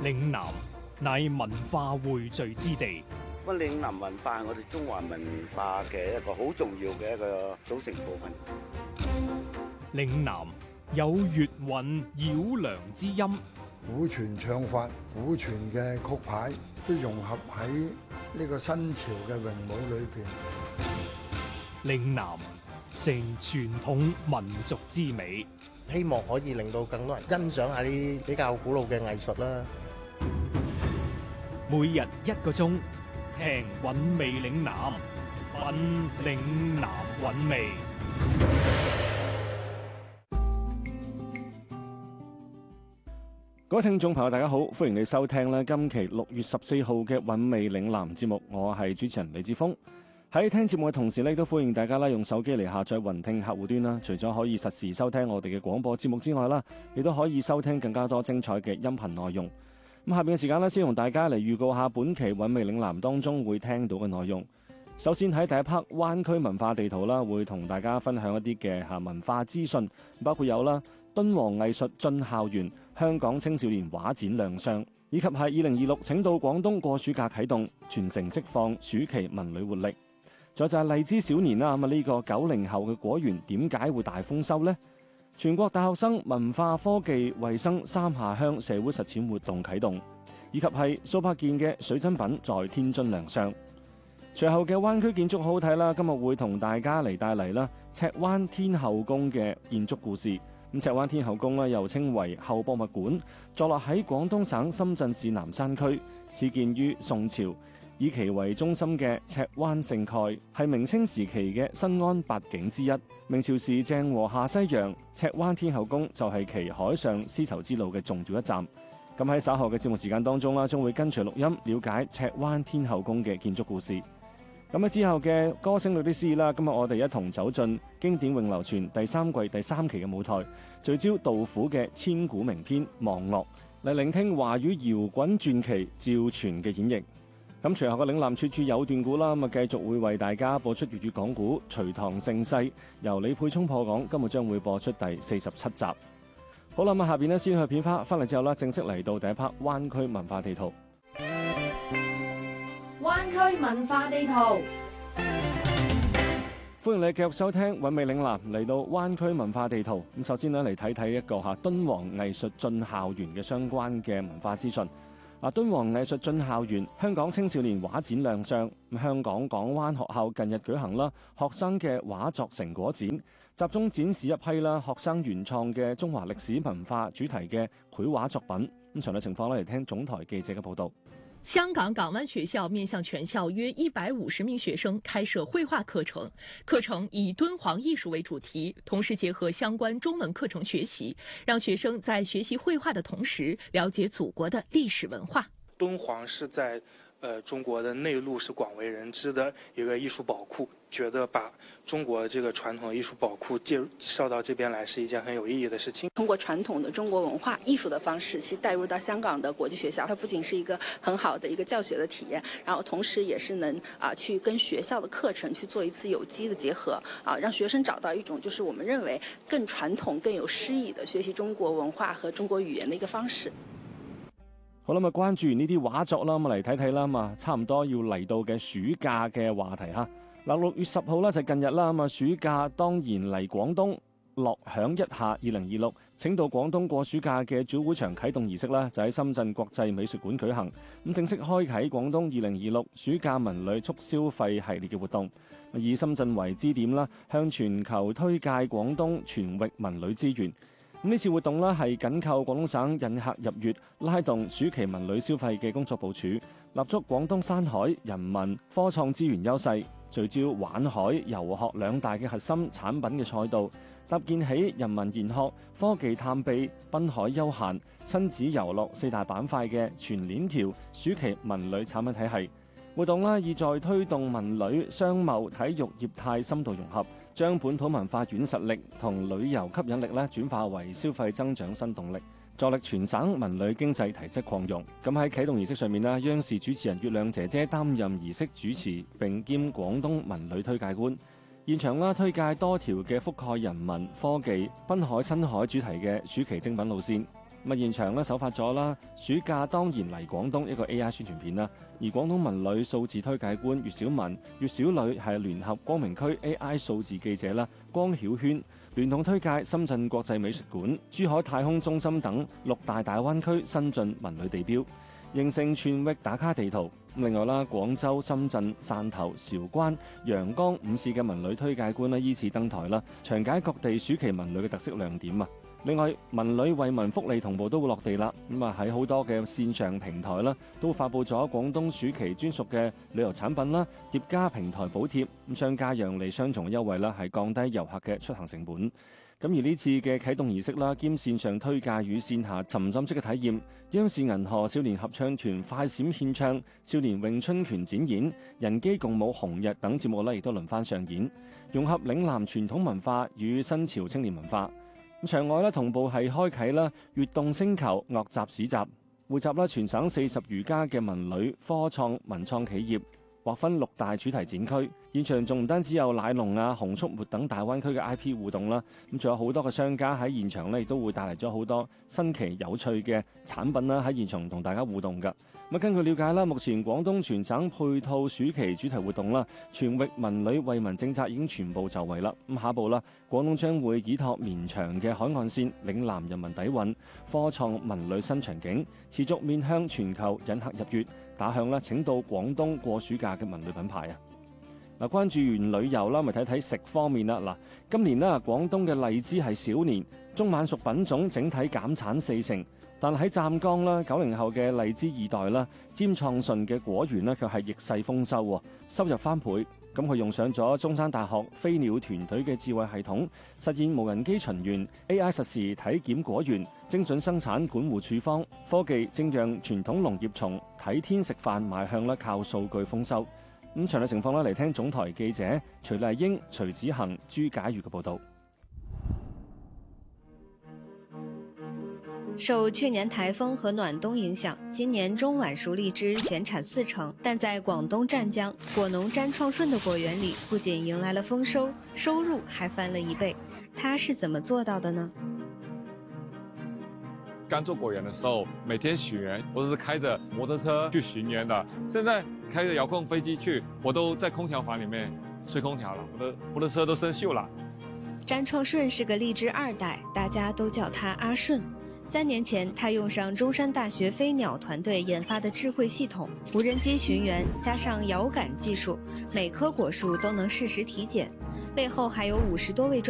嶺南乃文化匯聚之地。 咁嶺南文化係我哋中華文化嘅一個好重要嘅一個組成部分。 嶺南有粵韻繞梁之音， 古傳唱法、古傳嘅曲牌都融合喺呢個新潮嘅詠舞裏邊。 嶺南成傳統民族之美， 希望可以令到更多人欣賞下啲比較古老嘅藝術啦。 每日1個鐘，聽韻味嶺南，品嶺南韻味。 各位聽眾朋友大家好，歡迎你收聽今期6月14號嘅韻味嶺南節目，我係主持人李志峰。喺聽節目嘅同時都歡迎大家用手機嚟下載雲聽客戶端啦。除咗可以實時收聽我哋嘅廣播節目之外啦，亦都可以收聽更加多精彩嘅音頻內容。咁下邊嘅時間先同大家嚟預告下本期韻味嶺南當中會聽到嘅內容。首先喺第一 part 灣區文化地圖啦，會同大家分享一啲嘅文化資訊，包括有敦煌藝術進校園、香港青少年畫展亮相，以及係2026請到廣東過暑假啟動，全城釋放暑期文旅活力。再就係荔枝小年啦，呢個90後嘅果園點解會大豐收呢？全國大學生文化科技衛生三下鄉社會實踐活動啟動，以及係蘇柏健嘅水珍品在天津亮相。隨後嘅灣區建築好好睇啦，今日會同大家嚟帶嚟赤灣天后宮嘅建築故事。咁赤灣天后宮又稱為後博物館，坐落喺廣東省深圳市南山區，始建於宋朝。以其為中心嘅赤灣聖蓋係明清時期嘅新安八景之一。明朝時鄭和下西洋，赤灣天后宮就係其海上絲綢之路嘅重要一站。咁喺稍後嘅節目時間當中將會跟隨錄音了解赤灣天后宮嘅建築故事。咁喺之後嘅歌聲裏的詩意，今日我哋一同走進經典詠流傳第3季第3期嘅舞台，聚焦杜甫嘅千古名篇《望樂》，嚟聆聽華語搖滾傳奇趙傳嘅演繹。咁隨後嘅嶺南處處有段古啦，繼續會為大家播出粵語講古《隋唐盛世》，由李沛聰破講，今日將會播出第47集。好啦，咁下邊先去片花，翻嚟之後正式嚟到第一 part 灣區文化地圖。 灣區文化地圖， 歡迎你繼續收聽韻味嶺南，嚟到灣區文化地圖。咁首先嚟睇睇一個敦煌藝術進校園嘅相關嘅文化資訊。敦煌藝術進校園香港青少年畫展亮相。香港港灣學校近日舉行學生嘅畫作成果展，集中展示一批學生原創嘅中華歷史文化主題嘅繪畫作品。咁詳細情況嚟聽總台記者嘅報道。 香港港灣學校面向全校約150名學生開設繪畫課程，課程以敦煌藝術為主題，同時結合相關中文課程學習，讓學生在學習繪畫的同時，了解祖國的歷史文化。 敦煌是在中國的內陸是廣為人知的一個藝術寶庫，覺得把中國這個傳統藝術寶庫介紹到這邊來是一件很有意義的事情。 通過傳統的中國文化藝術的方式，其帶入到香港的國際學校，它不僅是一個很好的一個教學的體驗，然後同時也是能去跟學校的課程去做一次有機的結合，讓學生找到一種就是我們認為更傳統、更有詩意的學習中國文化和中國語言的一個方式。 好啦，關注完呢啲畫作啦，嚟睇睇啦，差唔多要嚟到嘅暑假嘅話題哈。6月10號就近日啦，暑假當然嚟廣東樂享一下2026，請到廣東過暑假嘅主會場啟動儀式啦，就喺深圳國際美術館舉行，咁正式開啟廣東2026暑假文旅促消費系列嘅活動，以深圳為支點啦，向全球推介廣東全域文旅資源。呢次活動係緊扣廣東省引客入粵、拉動暑期文旅消費嘅工作部署，立足廣東山海、人文、科創資源優勢，聚焦玩海、遊學兩大嘅核心產品嘅賽道，搭建起人文研學、科技探秘、濱海休閒、親子遊樂4大板塊嘅全鏈條暑期文旅產品體系。活動意在推動文旅、商貿、體育業態深度融合，將本土文化軟實力同旅遊吸引力轉化為消費增長新動力，助力全省文旅經濟提質擴容。咁喺啟動儀式上面央視主持人月亮姐姐擔任儀式主持，並兼廣東文旅推介官。現場推介多條嘅覆蓋人文、科技、濱海、親海主題嘅暑期精品路線。 咁現場咧首發咗啦，暑假當然嚟廣東一個 AI 宣傳片啦。而廣東文旅數字推介官粵小文、粵小旅係聯合光明區 AI 數字記者啦，光曉軒聯同推介深圳國際美術館、珠海太空中心等6大大灣區新晉文旅地標，形成全域打卡地圖。另外啦，廣州、深圳、汕頭、韶關、陽江5市嘅文旅推介官依次登台啦，詳解各地暑期文旅嘅特色亮點啊！另外，文旅惠民福利同步都會落地啦。喺好多嘅線上平台啦，都發布咗廣東暑期專屬嘅旅遊產品啦，疊加平台補貼，商家讓利雙重優惠啦，係降低遊客嘅出行成本。而呢次嘅啟動儀式啦，兼線上推介與線下沉浸式嘅體驗，央視銀河少年合唱團快閃獻唱、少年詠春拳展演、人機共舞紅日等節目亦都輪番上演，融合嶺南傳統文化與新潮青年文化。場外同步係開啟啦，悅動星球樂集市集，匯集啦全省40餘家嘅文旅、科創、文創企業，劃分6大主題展區。現場仲唔單止有奶龍啊、紅粟末等大灣區嘅 IP 互動啦，仲有好多嘅商家喺現場亦都會帶嚟咗好多新奇有趣嘅產品啦，喺現場同大家互動㗎。根據了解啦，目前廣東全省配套暑期主題活動啦，全域文旅惠民政策已經全部就位啦。下一步啦，廣東將會依託綿長嘅海岸線、嶺南人民底蘊、科創文旅新場景，持續面向全球引客入粵，打向請到廣東過暑假嘅文旅品牌啊！關注完旅遊啦，咪睇睇食方面啦。今年廣東嘅荔枝係小年，中晚熟品種整體減產40%，但喺湛江啦，90後嘅荔枝2代啦，尖創順嘅果園呢，卻係逆勢豐收喎，收入翻倍。咁佢用上咗中山大學飛鳥團隊嘅智慧系統，實現無人機巡園、AI 實時體檢果園、精準生產管護處方，科技正讓傳統農業從睇天食飯邁向靠數據豐收。詳細情況嚟聽總台記者徐麗英、徐子恒、朱解如嘅報導。 受去年颱風和暖冬影響，今年中晚熟荔枝減產40%，但在廣東湛江，果農詹創順的果園裡，不僅迎來了豐收，收入還翻了1倍。他是怎麼做到的呢？ 剛做果園的時候，每天巡園，我都是開着摩托車去巡園的。現在開着遙控飛機去，我都在空調房裡面吹空調了，我的車都生鏽了。 詹創順是個荔枝2代，大家都叫他阿順。3年前，他用上中山大學飛鳥團隊研發的智慧系統，無人機巡園加上遙感技術，每棵果樹都能實時體檢，背後還有50多位專